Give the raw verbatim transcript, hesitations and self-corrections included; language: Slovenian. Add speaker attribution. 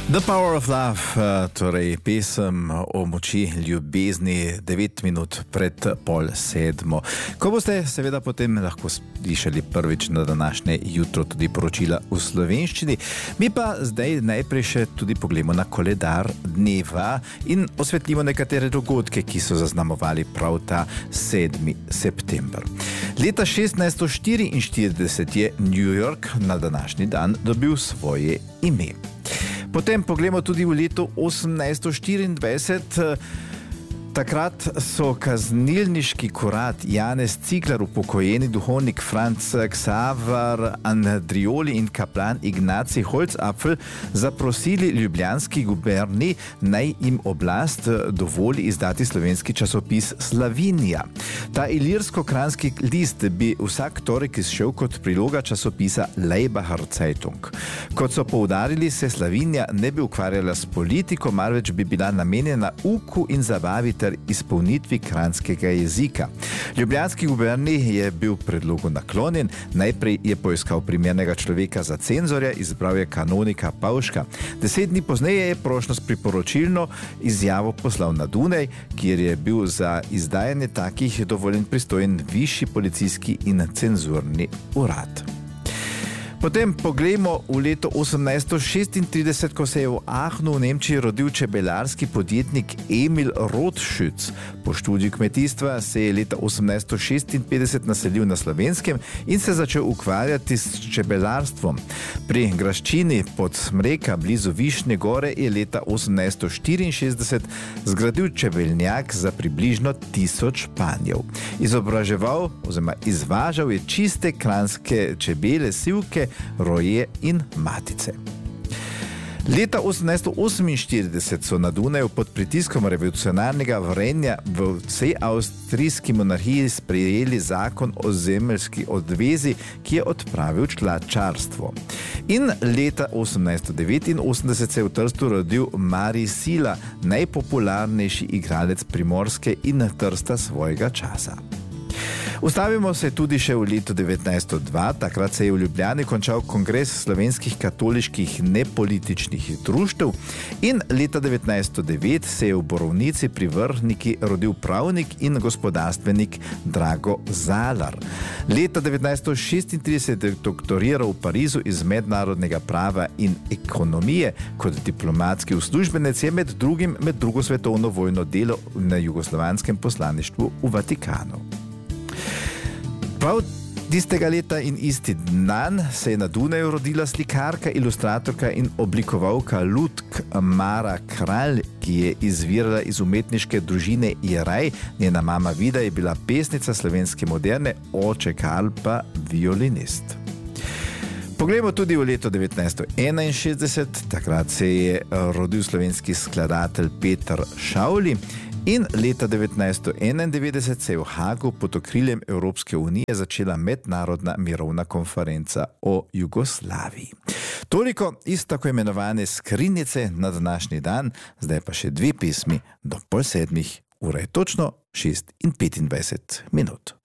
Speaker 1: The Power of Love, torej pesem o moči ljubezni, devet minut pred pol sedmo. Ko boste seveda potem lahko slišali prvič na današnje jutro tudi poročila v slovenščini, mi pa zdaj najprej še tudi pogledamo na koledar dneva in osvetlimo nekatere dogodke, ki so zaznamovali prav ta sedmi september. Leta šestnajststo štiriinštirideset je New York na današnji dan dobil svoje ime. Potem pogledamo tudi v letu osemnajststo štiriindvajset. Takrat so kaznilniški kurat Janez Cigler, upokojeni duhovnik Franc Xaver Andrioli in kaplan Ignacij Holzapfel zaprosili ljubljanski guberni, naj jim oblast dovoli izdati slovenski časopis Slavinja. Ta ilirsko-kranjski list bi vsak torek izšel kot priloga časopisa Leibacher Zeitung. Kot so poudarili, se Slavinja ne bi ukvarjala s politiko, marveč bi bila namenjena uku in zabavi ter izpolnitvi kranjskega jezika. Ljubljanski guberni je bil predlogu naklonjen, najprej je poiskal primernega človeka za cenzorja, izbral je kanonika Pavška. Deset dni pozneje je prošnjo s priporočilno izjavo poslal na Dunaj, kjer je bil za izdajanje takih dovoljen pristojen višji policijski in cenzurni urad. Potem poglejmo v leto osemnajststo šestintrideset, ko se je v Aachenu v Nemčiji rodil čebelarski podjetnik Emil Rothschütz. Po študiju kmetijstva se je leta osemnajststo šestinpetdeset naselil na Slovenskem in se začel ukvarjati s čebelarstvom. Pri graščini pod Smreka blizu Višnje gore je leta osemnajststo štiriinšestdeset zgradil čebeljak za približno tisoč panjev. Izobraževal oziroma izvažal je čiste kranjske čebele, sivke, roje in matice. Leta osemnajststo oseminštirideset so na Dunaju pod pritiskom revolucionarnega vrenja v vsej avstrijski monarhiji sprejeli zakon o zemeljski odvezi, ki je odpravil tlačarstvo. In leta osemnajststo devetinosemdeset se je v Trstu rodil Marij Sila, najpopularnejši igralec Primorske in Trsta svojega časa. Ustavimo se tudi še v letu devetnajststo dva, takrat se je v Ljubljani končal kongres slovenskih katoliških nepolitičnih društev in leta devetnajststo devet se je v Borovnici pri Vrhniki rodil pravnik in gospodarstvenik Drago Zalar. Leta devetnajststo šestintrideset je doktoriral v Parizu iz mednarodnega prava in ekonomije. Kot diplomatski uslužbenec je med drugim med drugo svetovno vojno delal na jugoslovanskem poslaništvu v Vatikanu. Prav tistega leta in isti dan se je na Dunaju rodila slikarka, ilustratorka in oblikovalka lutk Mara Kralj, ki je izvirala iz umetniške družine Jeraj. Njena mama Vida je bila pesnica slovenske moderne, oče Karl pa violinist. Poglejmo tudi v leto devetnajststo enainšestdeset, takrat se je rodil slovenski skladatelj Peter Šavli. In leta devetnajststo enaindevetdeset se je v Hagu pod okriljem Evropske unije začela mednarodna mirovna konferenca o Jugoslaviji. Toliko iz tako imenovane skrinjice na današnji dan, zdaj pa še dve pesmi do pol sedmih, ura je točno šest in petindvajset minut.